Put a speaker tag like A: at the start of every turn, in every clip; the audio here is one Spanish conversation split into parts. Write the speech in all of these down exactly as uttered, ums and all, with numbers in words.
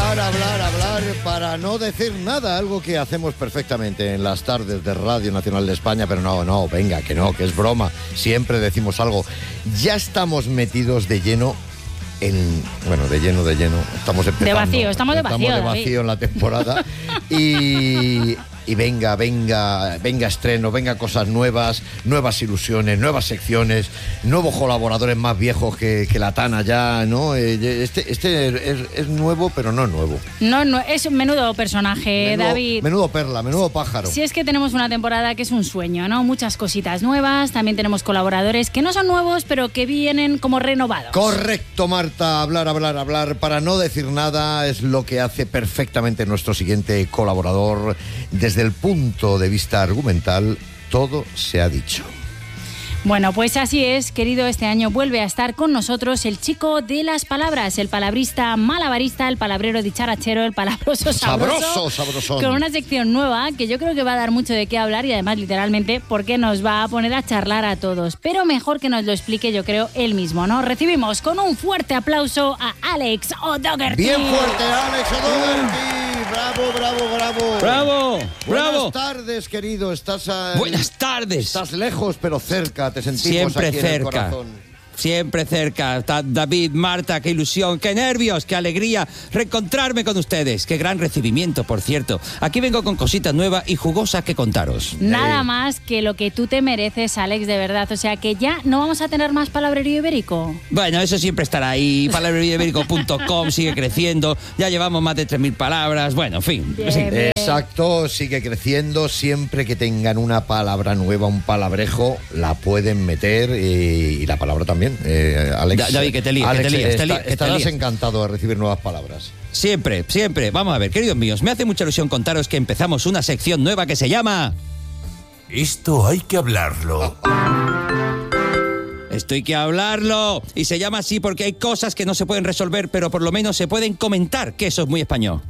A: Hablar, hablar, hablar para no decir nada, algo que hacemos perfectamente en las tardes de Radio Nacional de España, pero no, no, venga, que no, que es broma, siempre decimos algo. Ya estamos metidos de lleno en, bueno, de lleno, de lleno, estamos empezando.
B: De vacío, estamos de vacío.
A: Estamos de vacío en la temporada y... Y venga, venga, venga estreno, venga cosas nuevas, nuevas ilusiones, nuevas secciones, nuevos colaboradores más viejos que, que la Tana ya, ¿no? Este, este es, es nuevo, pero no nuevo.
B: No, no, es un menudo personaje,
A: menudo,
B: David.
A: Menudo perla, menudo pájaro.
B: Si es que tenemos una temporada que es un sueño, ¿no? Muchas cositas nuevas, también tenemos colaboradores que no son nuevos, pero que vienen como renovados.
A: Correcto, Marta, hablar, hablar, hablar, para no decir nada es lo que hace perfectamente nuestro siguiente colaborador. Desde Desde el punto de vista argumental, todo se ha dicho.
B: Bueno, pues así es, querido, este año vuelve a estar con nosotros el chico de las palabras, el palabrista malabarista, el palabrero dicharachero, el palabroso sabroso,
A: sabroso, sabrosón.
B: Con una sección nueva que yo creo que va a dar mucho de qué hablar y además literalmente porque nos va a poner a charlar a todos, pero mejor que nos lo explique yo creo él mismo, ¿no? Recibimos con un fuerte aplauso a Alex O'Doherty.
A: Bien fuerte, Alex O'Doherty. Bravo, bravo, bravo.
C: Bravo, bravo.
A: Buenas tardes, querido. Estás a...
C: Buenas tardes.
A: Estás lejos, pero cerca. Te sentimos
C: Siempre
A: aquí
C: cerca.
A: en el corazón.
C: Siempre cerca. David, Marta, qué ilusión, qué nervios, qué alegría reencontrarme con ustedes. Qué gran recibimiento, por cierto. Aquí vengo con cositas nuevas y jugosas que contaros.
B: Nada
A: eh.
B: más que lo que tú te mereces, Alex, de verdad. O sea, que ya no vamos a tener más palabrerío ibérico.
C: Bueno, eso siempre estará ahí. palabrerío ibérico punto com sigue creciendo. Ya llevamos más de tres mil palabras. Bueno, en fin.
B: Bien,
C: Sí.
B: bien.
A: Exacto, sigue creciendo. Siempre que tengan una palabra nueva, un palabrejo, la pueden meter y, y la palabra también. Eh, Alex,
C: David, que te líes,
A: Alex,
C: que te líes,
A: está-
C: te líes, que te
A: estarás
C: líes.
A: encantado de recibir nuevas palabras.
C: Siempre, siempre. Vamos a ver, queridos míos, me hace mucha ilusión contaros que empezamos una sección nueva que se llama...
D: Esto hay que hablarlo.
C: Esto hay que hablarlo. Y se llama así porque hay cosas que no se pueden resolver, pero por lo menos se pueden comentar, que eso es muy español.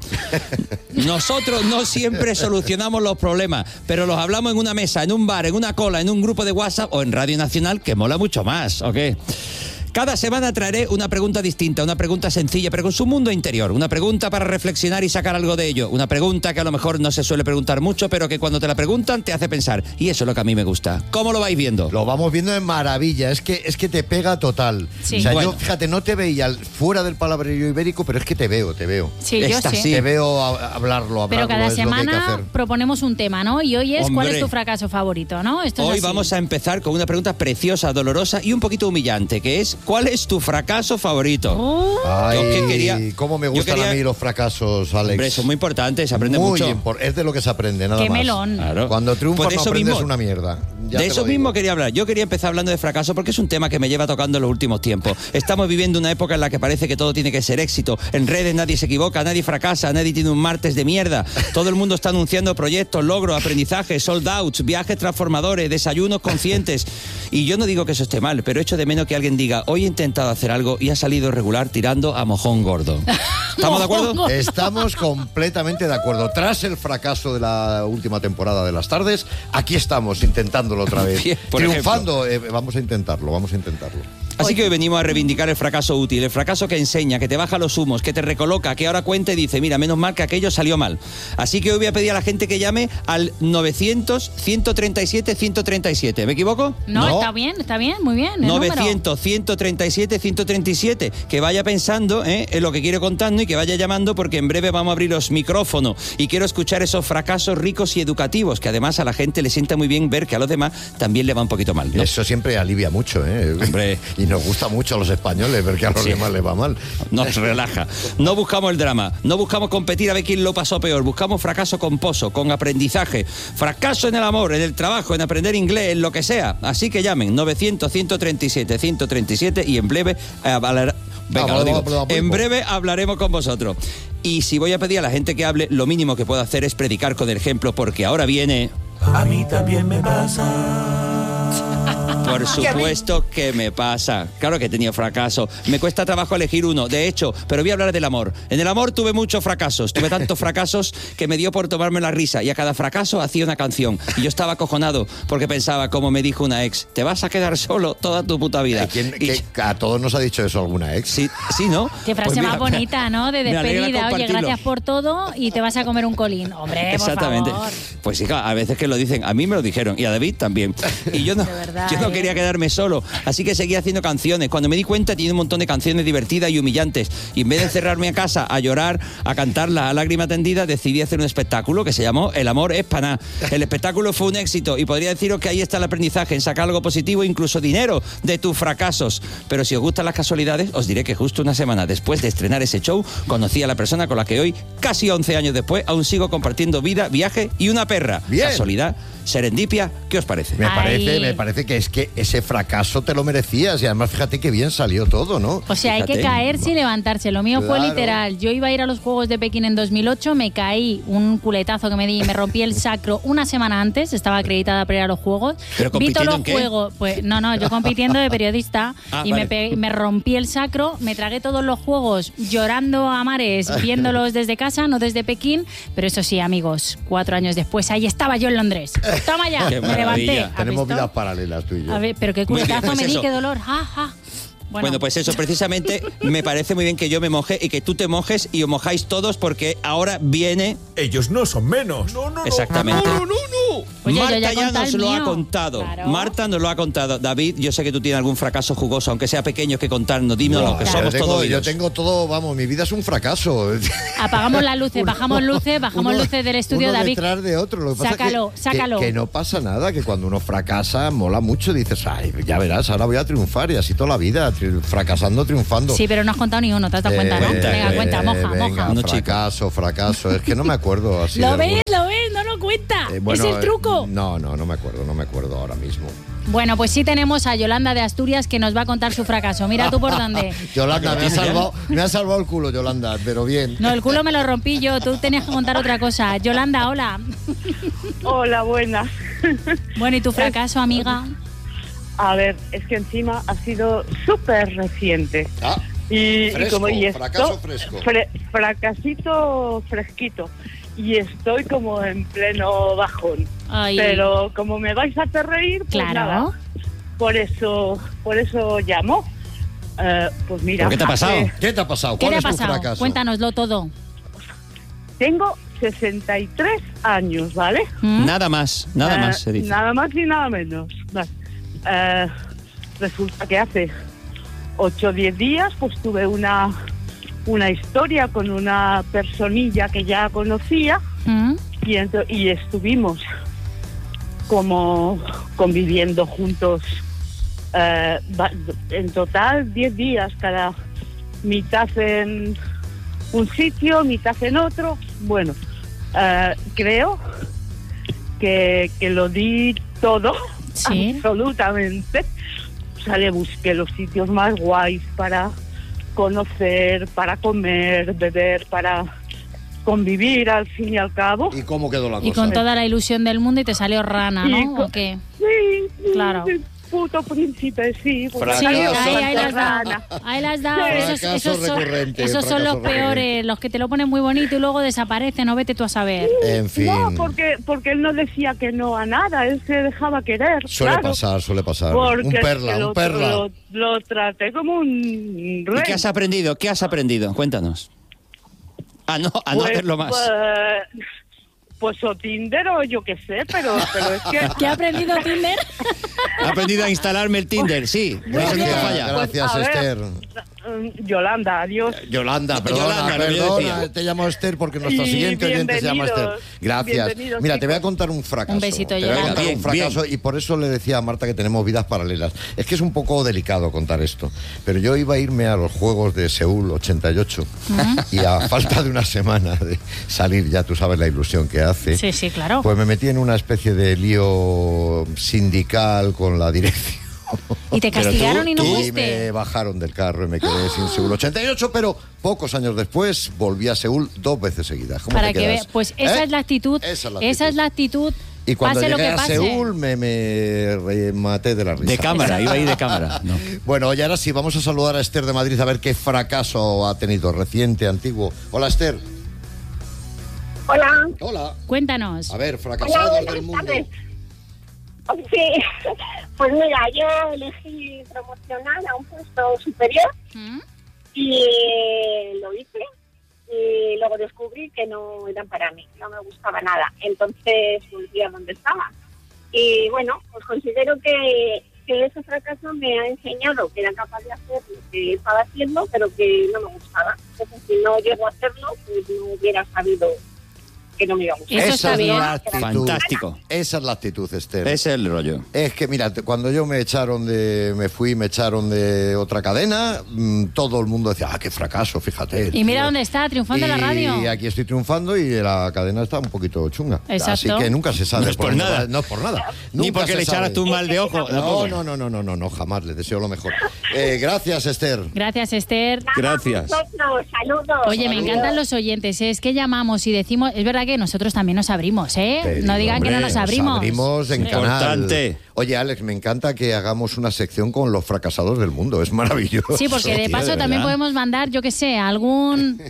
C: Nosotros no siempre solucionamos los problemas, pero los hablamos en una mesa, en un bar, en una cola, en un grupo de WhatsApp o en Radio Nacional, que mola mucho más, ¿ok? Cada semana traeré una pregunta distinta, una pregunta sencilla, pero con su mundo interior. Una pregunta para reflexionar y sacar algo de ello. Una pregunta que a lo mejor no se suele preguntar mucho, pero que cuando te la preguntan te hace pensar. Y eso es lo que a mí me gusta. ¿Cómo lo vais viendo?
A: Lo vamos viendo de maravilla, es que, es que te pega total.
B: Sí.
A: O sea,
C: Bueno.
A: yo, fíjate, no te veía fuera del palabrerío ibérico, pero es que te veo, te veo.
B: Sí, yo
C: Esta
B: sí.
C: sí.
A: Te veo a- hablarlo, hablarlo,
B: Pero cada
A: es lo que hay que
B: semana
A: hacer.
B: proponemos un tema, ¿no? Y hoy es ¿cuál
C: Hombre.
B: es tu fracaso favorito, no? Esto es
C: Hoy
B: así.
C: vamos a empezar con una pregunta preciosa, dolorosa y un poquito humillante, que es ¿cuál es tu fracaso favorito?
B: Oh,
A: Ay,
C: Yo que quería-
A: cómo me
C: yo
A: gustan
C: quería-
A: a mí los fracasos, Alex.
C: Hombre, eso es muy importante, se aprende
A: Muy
C: mucho.
A: impor- es de lo que se aprende, nada
B: qué
A: más.
B: melón.
C: Claro.
A: Cuando triunfas
C: Pues de
A: no
C: eso
A: aprendes
C: mismo-
A: una mierda. Ya
C: de
A: te
C: eso
A: lo digo.
C: mismo quería hablar. Yo quería empezar hablando de fracaso porque es un tema que me lleva tocando en los últimos tiempos. Estamos viviendo una época en la que parece que todo tiene que ser éxito. En redes nadie se equivoca, nadie fracasa, nadie tiene un martes de mierda. Todo el mundo está anunciando proyectos, logros, aprendizajes, sold outs, viajes transformadores, desayunos conscientes. Y yo no digo que eso esté mal, pero echo de menos que alguien diga, hoy he intentado hacer algo y ha salido regular tirando a mojón gordo. ¿Estamos de acuerdo?
A: Estamos completamente de acuerdo. Tras el fracaso de la última temporada de Las Tardes, aquí estamos intentándolo otra vez.
C: Bien, por
A: Triunfando, eh, vamos a intentarlo, vamos a intentarlo.
C: Así que hoy venimos a reivindicar el fracaso útil, el fracaso que enseña, que te baja los humos, que te recoloca, que ahora cuenta y dice, mira, menos mal que aquello salió mal. Así que hoy voy a pedir a la gente que llame al novecientos, ciento treinta y siete, ciento treinta y siete. ¿Me equivoco?
B: No,
A: No.
B: está bien, está bien, muy bien. el número.
C: novecientos, ciento treinta y siete, ciento treinta y siete. Que vaya pensando ¿eh? en lo que quiere contando y que vaya llamando porque en breve vamos a abrir los micrófonos y quiero escuchar esos fracasos ricos y educativos que además a la gente le sienta muy bien ver que a los demás también le va un poquito mal, ¿no?
A: Eso siempre alivia mucho, ¿eh?
C: Hombre.
A: Y nos gusta mucho a los españoles ver que a los
C: Sí.
A: demás les va mal.
C: Nos relaja. No buscamos el drama, no buscamos competir a ver quién lo pasó peor, buscamos fracaso con pozo, con aprendizaje, fracaso en el amor, en el trabajo, en aprender inglés, en lo que sea. Así que llamen novecientos, ciento treinta y siete, ciento treinta y siete y en breve eh, hablar- venga, lo digo. En breve hablaremos con vosotros. Y si voy a pedir a la gente que hable, lo mínimo que puedo hacer es predicar con el ejemplo porque ahora viene...
D: A mí también me pasa.
C: Por supuesto que me pasa. Claro que he tenido fracaso. Me cuesta trabajo elegir uno, de hecho, pero voy a hablar del amor. En el amor tuve muchos fracasos. Tuve tantos fracasos que me dio por tomarme la risa y a cada fracaso hacía una canción. Y yo estaba acojonado porque pensaba, como me dijo una ex, te vas a quedar solo toda tu puta vida.
A: ¿Quién,
C: y,
A: que, a todos nos ha dicho eso alguna ex.
C: Sí, sí, ¿no?
B: Qué frase
C: Pues mira,
B: más bonita, ¿no? De despedida. Oye, gracias por todo y te vas a comer un colín. Hombre,
C: exactamente.
B: por favor.
C: Pues hija, a veces que lo dicen, a mí me lo dijeron y a David también. Y yo no,
B: verdad,
C: yo no
B: ¿eh?
C: quería quedarme solo, así que seguí haciendo canciones. Cuando me di cuenta tenía un montón de canciones divertidas y humillantes. Y en vez de encerrarme a casa a llorar, a cantarlas a lágrima tendida, decidí hacer un espectáculo que se llamó El amor es paná. El espectáculo fue un éxito y podría deciros que ahí está el aprendizaje, en sacar algo positivo e incluso dinero de tus fracasos. Pero si os gustan las casualidades, os diré que justo una semana después de estrenar ese show, conocí a la persona con la que hoy, casi once años después, aún sigo compartiendo vida, viaje y una perra.
A: Bien.
C: Casualidad, serendipia, ¿qué os parece?
A: Me
B: Ay.
A: parece, me parece que es que ese fracaso te lo merecías y además fíjate que bien salió todo, ¿no?
B: O sea, hay que
C: Fíjate.
B: caerse y levantarse. Lo mío fue
A: Claro.
B: literal. Yo iba a ir a los Juegos de Pekín en dos mil ocho, me caí, un culetazo que me di y me rompí el sacro una semana antes, estaba acreditada para ir a los Juegos.
C: ¿Pero
B: Vi
C: compitiendo
B: todos los
C: en qué?
B: juegos, pues no, no, yo compitiendo de periodista
C: Ah,
B: y
C: vale.
B: me, pe- me rompí el sacro, me tragué todos los juegos llorando a mares, viéndolos desde casa, no desde Pekín, pero eso sí, amigos, cuatro años después, ahí estaba yo en Londres. Toma ya,
C: Qué
B: me levanté.
C: maravilla.
B: ¿Has
A: Tenemos
B: visto?
A: vidas paralelas tú y yo.
B: A ver, pero qué
C: Muy bien,
B: culetazo
C: pues
B: me di,
C: eso.
B: qué dolor. Ja, ja.
C: Bueno, pues eso, precisamente me parece muy bien que yo me moje y que tú te mojes y os mojáis todos porque ahora viene...
D: Ellos no son menos. No, no, no.
C: Exactamente.
D: No, no, no, no.
B: Oye, yo
C: Marta
B: ya
C: ya
B: conté
C: nos
B: el
C: lo ha
B: mío.
C: contado.
B: Claro.
C: Marta nos lo ha contado. David, yo sé que tú tienes algún fracaso jugoso, aunque sea pequeño, que contarnos. Dímelo,
A: No,
C: que
A: yo
C: somos
A: tengo,
C: todos
A: yo
C: oídos.
A: tengo todo, vamos, mi vida es un fracaso.
B: Apagamos las luces,
A: Uno-
B: bajamos luces, bajamos
A: uno-
B: luces del estudio,
A: uno
B: David.
A: detrás de otro. Lo que pasa
B: Sácalo,
A: que,
B: sácalo.
A: Que, que no pasa nada, que cuando uno fracasa mola mucho. Dices, ay, ya verás, ahora voy a triunfar y así toda la vida, tri- fracasando, triunfando.
B: Sí, pero no has contado ni uno, ¿te has dado cuenta, no?
A: Eh,
B: Venga,
A: eh,
B: cuenta, moja,
A: venga,
B: moja.
C: No, chico.
A: fracaso, fracaso. Es que no me acuerdo así.
B: ¿Lo
A: de
B: ves?
A: alguno.
B: ¿Lo ves? No lo cuenta.
A: Eh, bueno,
B: es el truco.
A: eh, no, no, no me acuerdo, no me acuerdo ahora mismo.
B: Bueno, pues sí tenemos a Yolanda de Asturias que nos va a contar su fracaso. Mira tú por dónde.
A: Yolanda, me ha salvado, me ha salvado el culo, Yolanda, pero bien.
B: No, el culo me lo rompí yo, tú tenías que contar otra cosa. Yolanda, hola.
E: Hola, buenas.
B: Bueno, ¿y tu fracaso, amiga?
E: A ver, es que encima ha sido súper reciente.
A: Ah,
E: Y,
A: fresco,
E: y como y esto,
A: fracaso fresco.
E: fre- fracasito fresquito. Y estoy como en pleno bajón.
B: Ay.
E: Pero como me vais a hacer reír, pues
B: Claro.
E: nada. Por eso, por eso llamo. Eh, pues mira,
C: ¿Por qué te ha pasado?
E: hace-
A: ¿Qué te ha pasado?
B: ¿Qué
A: ¿Cuál
B: te ha
A: es tu
B: pasado?
A: fracaso?
B: Cuéntanoslo todo.
E: tengo sesenta y tres años, ¿vale?
B: ¿Mm?
C: Nada más, nada
E: Eh,
C: más se dice.
E: Nada más y nada menos. Vale. Eh, resulta que hace ocho o diez días pues tuve una, una historia con una personilla que ya conocía
B: ¿Mm?
E: y, ento- y estuvimos como conviviendo juntos eh, va- en total diez días, cada mitad en un sitio, mitad en otro. Bueno, eh, creo que, que lo di todo,
B: Sí.
E: absolutamente. O sea, le busqué los sitios más guays para conocer, para comer, beber, para convivir al fin y al cabo.
A: ¿Y cómo quedó la
B: Y
A: cosa?
B: con toda la ilusión del mundo y te salió rana,
E: Y
B: ¿no?
E: con-
B: ¿O qué?
E: Sí, sí,
B: Claro.
E: sí, puto príncipe, sí. pues,
A: Fracaso.
B: Sí,
E: salió
B: ahí, ahí las has
E: rana.
B: dado. Ahí las has dado.
E: Sí.
B: Esos,
A: Fracaso
B: esos son,
A: recurrente,
B: esos son los
A: fracaso
B: peores,
A: recurrente.
B: los que te lo ponen muy bonito y luego desaparecen, no vete tú a saber.
A: En fin.
E: No, porque, porque él no decía que no a nada, él se dejaba querer.
A: Suele
E: claro.
A: pasar, suele pasar.
E: Porque
A: Un
E: es que
A: perla,
E: lo,
A: un perla.
E: Lo, lo traté como un
C: ¿Y
E: rey.
C: qué has aprendido? ¿Qué has aprendido? Cuéntanos. A no, a no
E: Pues,
C: hacerlo más.
E: Pues, pues o Tinder o yo qué sé, pero, pero es que...
B: ¿Qué ha aprendido Tinder?
C: He aprendido a instalarme el Tinder, sí. Eso nunca
A: Gracias,
C: falla.
A: gracias,
E: Pues, a ver,
A: Esther.
E: mm, Yolanda, adiós.
A: Yolanda, perdona,
C: Yolanda, lo que yo
A: perdona,
C: decía.
A: te llamo Esther porque nuestro
E: Y
A: siguiente oyente se llama Esther.
E: bienvenidos,
A: Gracias.
E: bienvenidos,
A: Mira, te voy a
E: chicos.
A: contar un fracaso.
B: Un besito,
A: Te voy a
B: Yolanda.
A: contar
C: Bien,
A: un fracaso
C: bien.
A: y por eso le decía a Marta que tenemos vidas paralelas. Es que es un poco delicado contar esto, pero yo iba a irme a los Juegos de Seúl ochenta y ocho y a falta de una semana de salir, ya tú sabes la ilusión que hace.
B: Sí, sí, claro.
A: Pues me metí en una especie de lío sindical con la dirección.
B: Y te
C: Pero tú-
B: castigaron y no
C: tú-
A: Y
B: fuiste.
A: me bajaron del carro y me quedé sin Seúl ochenta y ocho, pero pocos años después volví a Seúl dos veces seguidas. ¿Cómo
B: Para
A: te
B: que
A: quedas?
B: veas, pues esa
A: ¿Eh?
B: es la actitud,
A: Esa es la
B: esa es
A: actitud.
B: la actitud
A: Y cuando
B: Pase lo
A: llegué
B: que
A: a
B: pase.
A: Seúl me, me rematé de la risa.
C: De cámara, iba a ir de cámara. No.
A: Bueno, y ahora sí, vamos a saludar a Esther de Madrid a ver qué fracaso ha tenido, reciente, antiguo. Hola, Esther.
F: Hola.
A: Hola.
B: Cuéntanos.
A: A ver, fracasados
F: Hola,
A: del
F: buenas
A: mundo.
F: tardes. Sí, pues mira, yo elegí promocionar a un puesto superior
B: ¿Mm?
F: y lo hice y luego descubrí que no eran para mí, no me gustaba nada. Entonces volví a donde estaba. Y bueno, pues considero que, que ese fracaso me ha enseñado que era capaz de hacer lo que estaba haciendo, pero que no me gustaba. Entonces, si no llego a hacerlo, pues no hubiera sabido que no me iba a gustar.
B: Eso
A: Esa
B: está
A: es
B: bien.
A: la actitud.
C: Fantástico.
A: Esa es la actitud, Esther.
C: Ese es el rollo.
A: Es que, mira, te- cuando yo me echaron de... Me fui, me echaron de otra cadena, mmm, todo el mundo decía, ah, qué fracaso, fíjate.
B: Y mira
A: tío".
B: dónde está, triunfando en la radio.
A: Y aquí estoy triunfando y la cadena está un poquito chunga.
B: Exacto.
A: Así que nunca se sabe.
C: No es por
A: dónde
C: nada.
A: va- No es por nada.
C: Ni
A: Nunca
C: porque
A: se
C: le echaras
A: sabe.
C: tú un mal de ojo.
A: No,
C: tampoco.
A: no, no, no, no, no, no, jamás. Les deseo lo mejor. Eh, gracias, Esther.
B: Gracias, Esther.
C: Gracias.
F: Nosotros, saludos.
B: Oye, me
F: Saludos.
B: encantan los oyentes, ¿eh? Es que llamamos y decimos, es verdad que nosotros también nos abrimos, ¿eh?
A: Te
B: No
A: digo,
B: digan que no
A: hombre,
B: nos abrimos.
A: abrimos en
B: Sí.
A: canal.
C: Importante.
A: Oye, Alex, me encanta que hagamos una sección con los fracasados del mundo. Es maravilloso.
B: Sí, porque de
C: tío,
B: paso
C: de
B: también
C: verdad.
B: podemos mandar, yo qué sé, algún...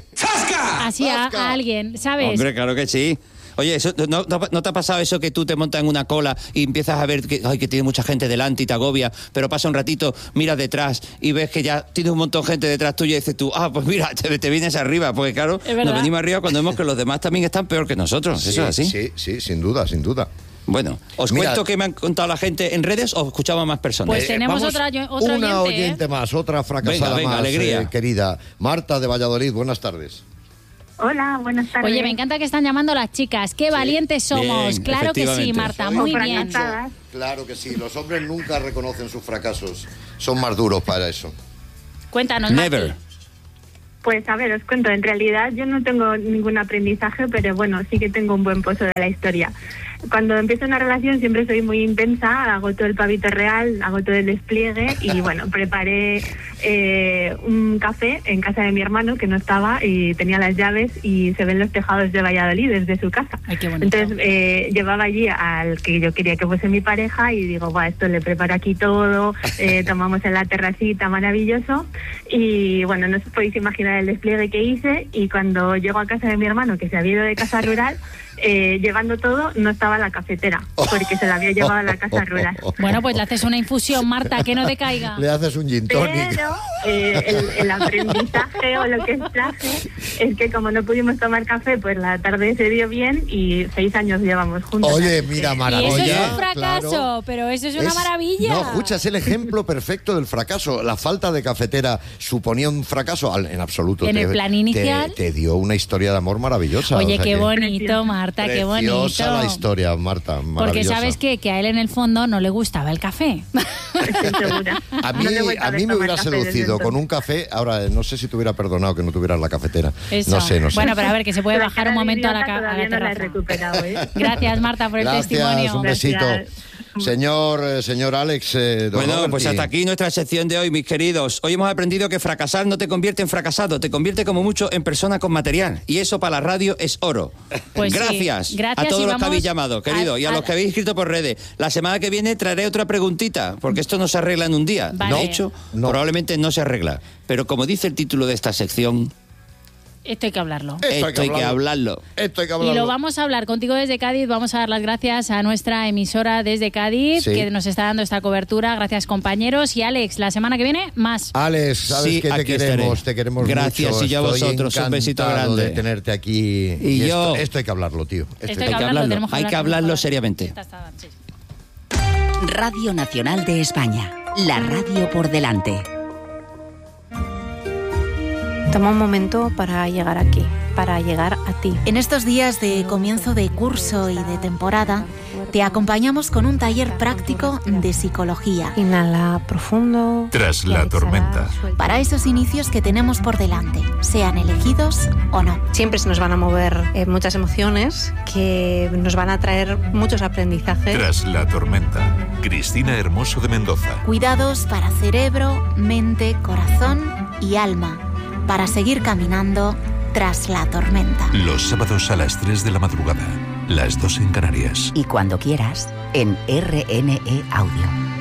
B: Así a,
A: ¡Zasca!
B: a alguien, ¿sabes?
C: Hombre, claro que sí. Oye, eso, ¿no, no, no te ha pasado eso que tú te montas en una cola y empiezas a ver que, ay, que tiene mucha gente delante y te agobia, pero pasa un ratito, miras detrás y ves que ya tienes un montón de gente detrás tuya y dices tú, ah, pues mira, te, te vienes arriba, porque claro,
B: Es verdad.
C: nos venimos arriba cuando vemos que los demás también están peor que nosotros.
A: Sí,
C: ¿Eso es así?
A: Sí, sí, sin duda, sin duda.
C: Bueno, ¿os
A: Mira-
C: cuento qué me han contado la gente en redes o escuchamos más personas?
B: Pues tenemos
A: vamos,
B: otra, otra
A: una
B: oyente,
A: oyente
B: ¿eh?
A: más, otra fracasada
C: Venga, venga,
A: más,
C: alegría.
A: eh, querida. Marta de Valladolid, buenas tardes.
F: Hola, buenas tardes.
B: Oye, me encanta que están llamando las chicas. Qué valientes somos.
C: Bien,
B: Claro que sí,
C: efectivamente.
B: Marta.
A: Soy
B: Muy
F: un
B: bien.
F: fracasada.
A: Claro que sí, los hombres nunca reconocen sus fracasos. Son más duros para eso.
B: Cuéntanos,
C: Never.
B: Marti.
F: Pues a ver, os cuento, en realidad yo no tengo ningún aprendizaje, pero bueno, sí que tengo un buen pozo de la historia. Cuando empiezo una relación siempre soy muy intensa, hago todo el pavito real, hago todo el despliegue y bueno, preparé eh, un café en casa de mi hermano que no estaba y tenía las llaves y se ven los tejados de Valladolid desde su casa.
B: Ay, qué bonito.
F: Entonces eh, llevaba allí al que yo quería que fuese mi pareja y digo, va, esto le preparo aquí todo, eh, tomamos en la terracita, maravilloso. Y bueno, no os podéis imaginar el despliegue que hice y cuando llego a casa de mi hermano, que se había ido de casa rural, eh, llevando todo, no estaba la cafetera, porque se la había llevado a la casa rural.
B: Bueno, pues le haces una infusión, Marta, que no te caiga.
A: Le haces un gin tonic.
F: Pero eh, el, el aprendizaje o lo que extraje es que como no pudimos tomar café, pues la tarde se dio bien y seis años llevamos juntos.
A: Oye,
F: Así
A: mira,
F: que-
B: Y
A: maravilla.
B: eso es un fracaso,
A: claro.
B: pero eso es una
A: Es-
B: maravilla.
A: No, escucha, es el ejemplo perfecto del fracaso. La falta de cafetera suponía un fracaso Al- en absoluto.
B: En
A: Te-
B: el plan
A: te-
B: inicial.
A: Te, dio una historia de amor maravillosa.
B: Oye,
A: o sea
B: qué
A: que-
B: bonito, Marta, qué bonito.
A: Preciosa la historia, Marta.
B: Porque
A: maravillosa.
B: sabes que, que a él en el fondo no le gustaba el café.
F: Estoy segura.
A: A mí,
F: No le he vuelto
A: a
F: ver
A: mí me
F: tomar
A: hubiera
F: café desde
A: seducido con
F: entonces.
A: un café. Ahora, eh, no sé si te hubiera perdonado que no tuvieras la cafetera.
B: Eso.
A: No sé, no sé.
B: Bueno, pero a ver, que se puede
F: La
B: bajar
F: cara
B: un
F: de
B: momento a la,
F: idiota
B: ca- a la
F: todavía no la he
B: terraza.
F: recuperado, ¿eh?
B: Gracias, Marta, por el
A: Gracias,
B: testimonio.
A: un besito.
F: Gracias.
A: Señor, eh, señor Alex. eh, don
C: Bueno,
A: Roberti.
C: pues hasta aquí nuestra sección de hoy, mis queridos. Hoy hemos aprendido que fracasar no te convierte en fracasado, te convierte como mucho en persona con material. Y eso para la radio es oro.
B: Pues sí.
C: Gracias,
B: Gracias
C: a todos
B: y
C: los que
B: vamos
C: habéis llamado, querido,
B: a-
C: y a,
B: a-
C: los que habéis escrito por redes. La semana que viene traeré otra preguntita, porque esto no se arregla en un día.
B: Vale.
C: De hecho,
A: No.
C: probablemente no se arregla. Pero como dice el título de esta sección,
B: Esto hay que hablarlo.
A: Esto
C: esto hay que hablarlo.
A: Esto hay que
B: Y
A: hablarlo.
B: lo vamos a hablar contigo desde Cádiz. Vamos a dar las gracias a nuestra emisora desde Cádiz,
A: Sí.
B: que nos está dando esta cobertura. Gracias, compañeros. Y Alex, la semana que viene, más.
A: Alex, sabes
C: Sí,
A: que te
C: aquí
A: queremos,
C: estaré.
A: te queremos
C: Gracias,
A: mucho.
C: y yo a
A: Estoy
C: vosotros, un besito
A: encantado
C: grande.
A: de tenerte aquí.
C: Y
A: esto,
C: yo-
A: esto hay que hablarlo, tío. Esto
B: Esto
A: hay
B: hay
A: que-
B: que hablarlo, tenemos
C: hay que
B: hablar,
C: hablarlo
B: tenemos
C: seriamente.
B: Esta está- sí.
G: Radio Nacional de España, la radio por delante.
H: Toma un momento para llegar aquí, para llegar a ti.
I: En estos días de comienzo de curso y de temporada, te acompañamos con un taller práctico de psicología.
H: Inhala profundo.
J: Tras
H: y
J: la
H: exhala,
J: tormenta.
H: suelta.
I: Para esos inicios que tenemos por delante, sean elegidos o no.
H: Siempre se nos van a mover eh, muchas emociones que nos van a traer muchos aprendizajes.
J: Tras la tormenta. Cristina Hermoso de Mendoza.
I: Cuidados para cerebro, mente, corazón y alma, para seguir caminando tras la tormenta.
J: Los sábados a las tres de la madrugada. las dos en Canarias.
G: Y cuando quieras, en R N E Audio.